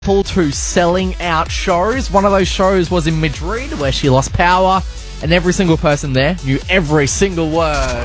To selling out shows. One of those shows was in Madrid where she lost power and every single person there knew every single word. And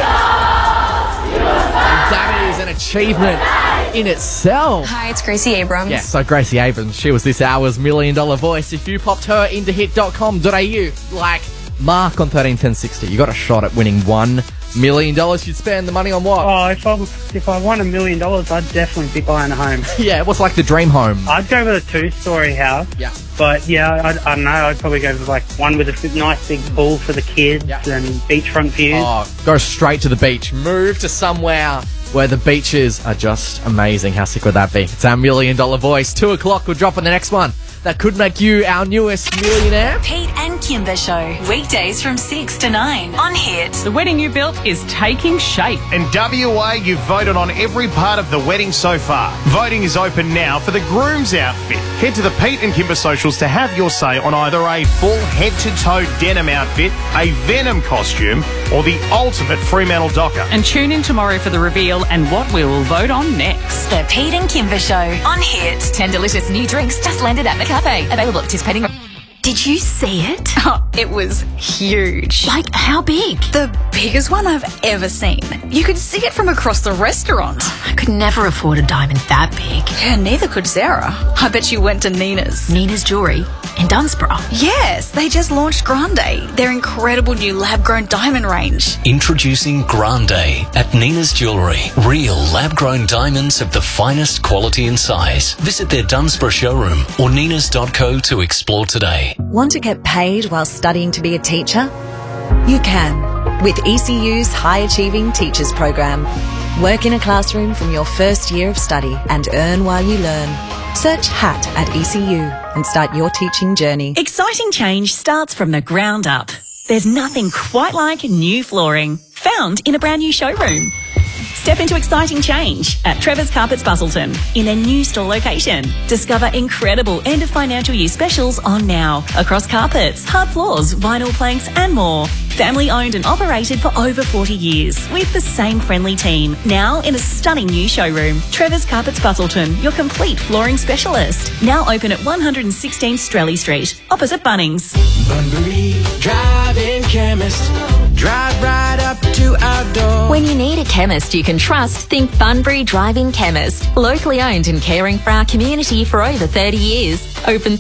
that is an achievement in itself. Hi, it's Gracie Abrams. Yeah, so Gracie Abrams, she was this hour's $1 Million voice. If you popped her into hit.com.au like Mark on 131060, you got a shot at winning $1 million. You'd spend the money on what? Oh, if I won $1 million, I'd definitely be buying a home. Yeah, what's like the dream home? I'd go with a 2-story house. Yeah. But yeah, I don't know, I'd probably go with like one with a nice big pool for the kids and beachfront views. Oh, go straight to the beach. Move to somewhere where the beaches are just amazing. How sick would that be? It's our $1 Million voice. 2 o'clock, we'll drop on the next one. That could make you our newest millionaire. Pete and Kimber Show. Weekdays from 6 to 9 on Hit. The wedding you built is taking shape. In WA, you've voted on every part of the wedding so far. Voting is open now for the groom's outfit. Head to the Pete and Kimber socials to have your say on either a full head-to-toe denim outfit, a Venom costume, or the ultimate Fremantle Docker. And tune in tomorrow for the reveal and what we will vote on next. The Pete and Kimber Show on Hit. 10 delicious new drinks just landed at the cafe. Available at participating. Did you see it? Oh, it was huge. Like, how big? The biggest one I've ever seen. You could see it from across the restaurant. I could never afford a diamond that big. Yeah, neither could Sarah. I bet you went to Nina's. Nina's Jewellery in Dunsborough. Yes, they just launched Grande, their incredible new lab-grown diamond range. Introducing Grande at Nina's Jewellery. Real lab-grown diamonds of the finest quality and size. Visit their Dunsborough showroom or ninas.co to explore today. Want to get paid while studying to be a teacher? You can, with ECU's High Achieving Teachers Program. Work in a classroom from your first year of study and earn while you learn. Search HAT at ECU and start your teaching journey. Exciting change starts from the ground up. There's nothing quite like new flooring found in a brand new showroom. Step into exciting change at Trevor's Carpets Busselton in their new store location. Discover incredible end of financial year specials on now across carpets, hard floors, vinyl planks and more. Family owned and operated for over 40 years with the same friendly team. Now in a stunning new showroom. Trevor's Carpets Busselton, your complete flooring specialist. Now open at 116 Strelly Street, opposite Bunnings. Bunbury Drive-In Chemist. Drive right up to our door. When you need a chemist you can trust, think Bunbury Drive-In Chemist. Locally owned and caring for our community for over 30 years. Open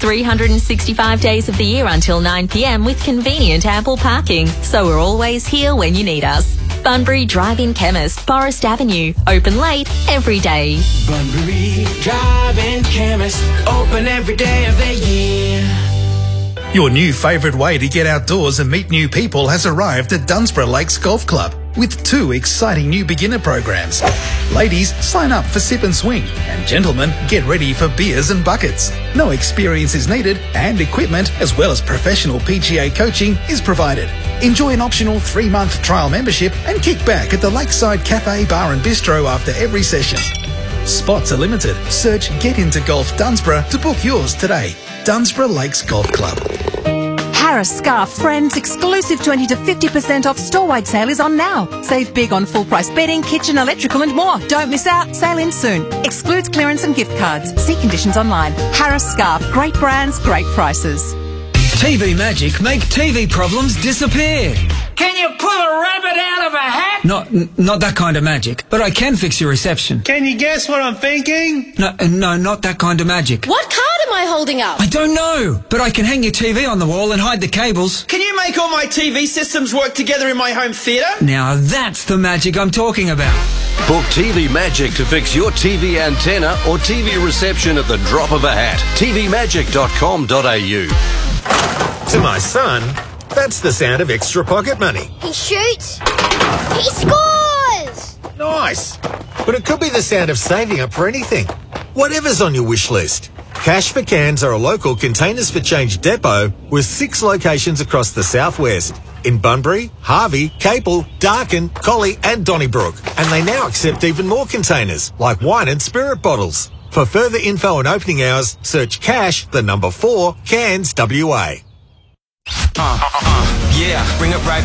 365 days of the year until 9 p.m. with convenient ample parking. So we're always here when you need us. Bunbury Drive-In Chemist, Forest Avenue. Open late every day. Bunbury Drive-In Chemist. Open every day of the year. Your new favourite way to get outdoors and meet new people has arrived at Dunsborough Lakes Golf Club with 2 exciting new beginner programs. Ladies, sign up for Sip and Swing, and gentlemen, get ready for beers and buckets. No experience is needed, and equipment as well as professional PGA coaching is provided. Enjoy an optional 3-month trial membership and kick back at the Lakeside Cafe Bar and Bistro after every session. Spots are limited. Search Get Into Golf Dunsborough to book yours today. Dunsborough Lakes Golf Club. Harris Scarf Friends exclusive 20 to 50% off store-wide sale is on now. Save big on full-price bedding, kitchen, electrical and more. Don't miss out. Sale ends soon. Excludes clearance and gift cards. See conditions online. Harris Scarf. Great brands, great prices. TV Magic make TV problems disappear. Can you pull a rabbit out of a hat? Not that kind of magic, but I can fix your reception. Can you guess what I'm thinking? No, not that kind of magic. What card am I holding up? I don't know, but I can hang your TV on the wall and hide the cables. Can you make all my TV systems work together in my home theatre? Now that's the magic I'm talking about. Book TV Magic to fix your TV antenna or TV reception at the drop of a hat. tvmagic.com.au. To my son, that's the sound of extra pocket money. He shoots. He scores! Nice. But it could be the sound of saving up for anything. Whatever's on your wish list. Cash for Cans are a local Containers for Change depot with 6 locations across the southwest. In Bunbury, Harvey, Capel, Darkin, Collie and Donnybrook. And they now accept even more containers, like wine and spirit bottles. For further info and opening hours, search Cash, the number 4, Cans WA. Yeah, bring it right